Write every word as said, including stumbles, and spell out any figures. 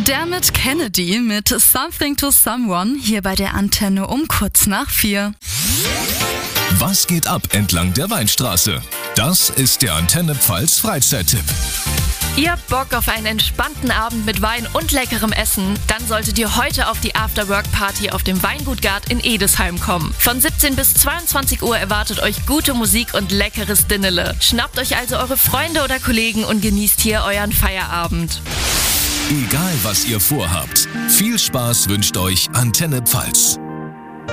Dermot Kennedy mit Something to Someone hier bei der Antenne um kurz nach vier. Was geht ab entlang der Weinstraße? Das ist der Antenne Pfalz Freizeittipp. Ihr habt Bock auf einen entspannten Abend mit Wein und leckerem Essen? Dann solltet ihr heute auf die After-Work-Party auf dem Weingut Gard in Edesheim kommen. Von siebzehn bis zweiundzwanzig Uhr erwartet euch gute Musik und leckeres Dinnele. Schnappt euch also eure Freunde oder Kollegen und genießt hier euren Feierabend. Egal was ihr vorhabt, viel Spaß wünscht euch Antenne Pfalz.